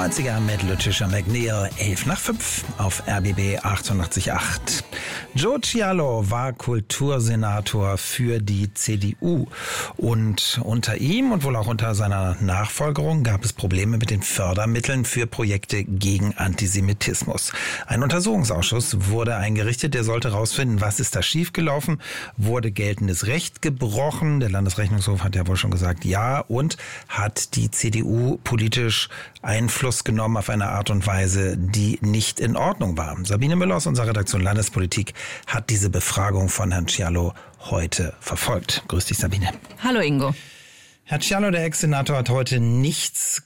90er mit Letitia McNeil, 11:05 auf RBB 88.8. Joe Cialo war Kultursenator für die CDU und unter ihm und wohl auch unter seiner Nachfolgerung gab es Probleme mit den Fördermitteln für Projekte gegen Antisemitismus. Ein Untersuchungsausschuss wurde eingerichtet, der sollte herausfinden, was ist da schiefgelaufen, wurde geltendes Recht gebrochen. Der Landesrechnungshof hat ja wohl schon gesagt, ja, und hat die CDU politisch Einfluss genommen auf eine Art und Weise, die nicht in Ordnung war. Sabine Müller aus unserer Redaktion Landespolitik hat diese Befragung von Herrn Cialo heute verfolgt. Grüß dich, Sabine. Hallo, Ingo. Herr Cialo, der Ex-Senator, hat heute nichts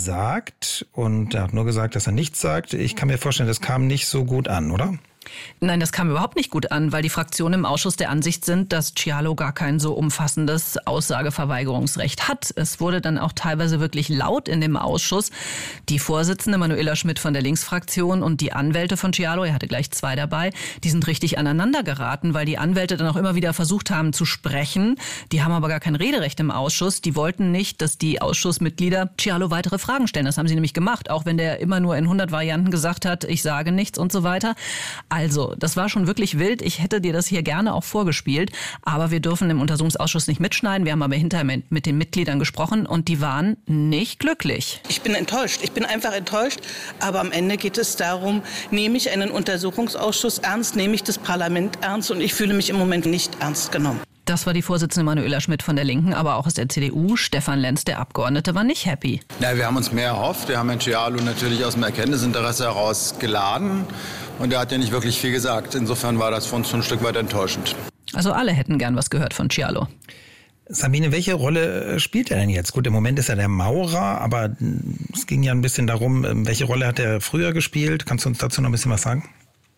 gesagt und er hat nur gesagt, dass er nichts sagt. Ich kann mir vorstellen, das kam nicht so gut an, oder? Nein, das kam überhaupt nicht gut an, weil die Fraktionen im Ausschuss der Ansicht sind, dass Cialo gar kein so umfassendes Aussageverweigerungsrecht hat. Es wurde dann auch teilweise wirklich laut in dem Ausschuss. Die Vorsitzende Manuela Schmidt von der Linksfraktion und die Anwälte von Cialo, er hatte gleich zwei dabei, die sind richtig aneinander geraten, weil die Anwälte dann auch immer wieder versucht haben zu sprechen. Die haben aber gar kein Rederecht im Ausschuss. Die wollten nicht, dass die Ausschussmitglieder Cialo weitere Fragen stellen. Das haben sie nämlich gemacht, auch wenn der immer nur in 100 Varianten gesagt hat, ich sage nichts und so weiter. Also, das war schon wirklich wild. Ich hätte dir das hier gerne auch vorgespielt. Aber wir dürfen im Untersuchungsausschuss nicht mitschneiden. Wir haben aber hinterher mit den Mitgliedern gesprochen und die waren nicht glücklich. Ich bin enttäuscht. Ich bin einfach enttäuscht. Aber am Ende geht es darum, nehme ich einen Untersuchungsausschuss ernst, nehme ich das Parlament ernst und ich fühle mich im Moment nicht ernst genommen. Das war die Vorsitzende Manuela Schmidt von der Linken, aber auch aus der CDU. Stefan Lenz, der Abgeordnete, war nicht happy. Ja, wir haben uns mehr erhofft. Wir haben Herrn Cialo natürlich aus dem Erkenntnisinteresse heraus geladen. Und er hat ja nicht wirklich viel gesagt. Insofern war das für uns schon ein Stück weit enttäuschend. Also alle hätten gern was gehört von Cialo. Sabine, welche Rolle spielt er denn jetzt? Gut, im Moment ist er der Maurer, aber es ging ja ein bisschen darum, welche Rolle hat er früher gespielt? Kannst du uns dazu noch ein bisschen was sagen?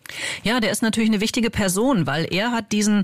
Ja, der ist natürlich eine wichtige Person, weil er hat diesen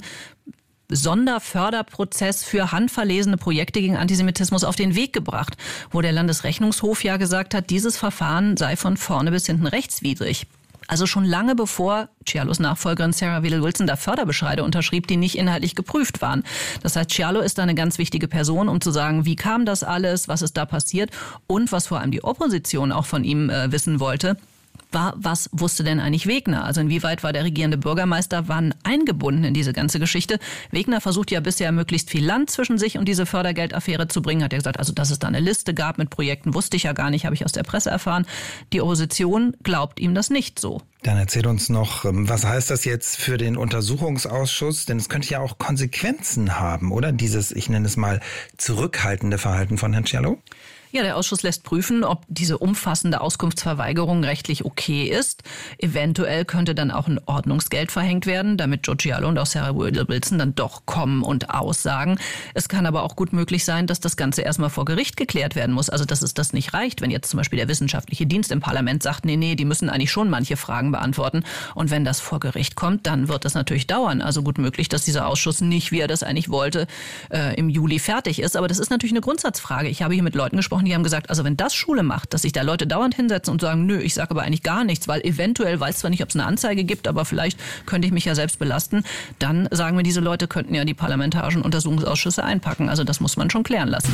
Sonderförderprozess für handverlesene Projekte gegen Antisemitismus auf den Weg gebracht, wo der Landesrechnungshof ja gesagt hat, dieses Verfahren sei von vorne bis hinten rechtswidrig. Also schon lange bevor Cialos Nachfolgerin Sarah Wedel-Wilson da Förderbescheide unterschrieb, die nicht inhaltlich geprüft waren. Das heißt, Cialo ist da eine ganz wichtige Person, um zu sagen, wie kam das alles, was ist da passiert und was vor allem die Opposition auch von ihm wissen wollte. Was wusste denn eigentlich Wegner? Also inwieweit war der regierende Bürgermeister eingebunden in diese ganze Geschichte? Wegner versucht ja bisher möglichst viel Land zwischen sich und diese Fördergeldaffäre zu bringen. Hat ja gesagt, also dass es da eine Liste gab mit Projekten, wusste ich ja gar nicht, habe ich aus der Presse erfahren. Die Opposition glaubt ihm das nicht so. Dann erzähl uns noch, was heißt das jetzt für den Untersuchungsausschuss? Denn es könnte ja auch Konsequenzen haben, oder? Dieses, ich nenne es mal, zurückhaltende Verhalten von Herrn Cialo? Ja, der Ausschuss lässt prüfen, ob diese umfassende Auskunftsverweigerung rechtlich okay ist. Eventuell könnte dann auch ein Ordnungsgeld verhängt werden, damit Joe Cialo und auch Sarah Wedel-Wilson dann doch kommen und aussagen. Es kann aber auch gut möglich sein, dass das Ganze erstmal vor Gericht geklärt werden muss. Also dass es das nicht reicht, wenn jetzt zum Beispiel der wissenschaftliche Dienst im Parlament sagt, nee, die müssen eigentlich schon manche Fragen beantworten. Und wenn das vor Gericht kommt, dann wird das natürlich dauern. Also gut möglich, dass dieser Ausschuss nicht, wie er das eigentlich wollte, im Juli fertig ist. Aber das ist natürlich eine Grundsatzfrage. Ich habe hier mit Leuten gesprochen, die haben gesagt, also wenn das Schule macht, dass sich da Leute dauernd hinsetzen und sagen, nö, ich sage aber eigentlich gar nichts, weil eventuell weiß zwar nicht, ob es eine Anzeige gibt, aber vielleicht könnte ich mich ja selbst belasten, dann sagen wir, diese Leute könnten ja die parlamentarischen Untersuchungsausschüsse einpacken. Also das muss man schon klären lassen.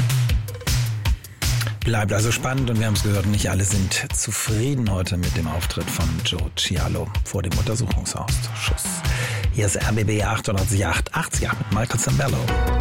Bleibt also spannend und wir haben es gehört, nicht alle sind zufrieden heute mit dem Auftritt von Joe Cialo vor dem Untersuchungsausschuss. Hier ist RBB 88.8 mit Michael Zambello.